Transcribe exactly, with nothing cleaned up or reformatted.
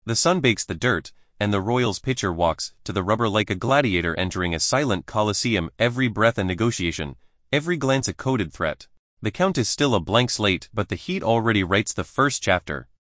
The sun bakes the dirt, and the royal's pitcher walks to the rubber like a gladiator entering a silent coliseum, every breath a negotiation, every glance a coded threat. The count is still a blank slate, but the heat already writes the first chapter.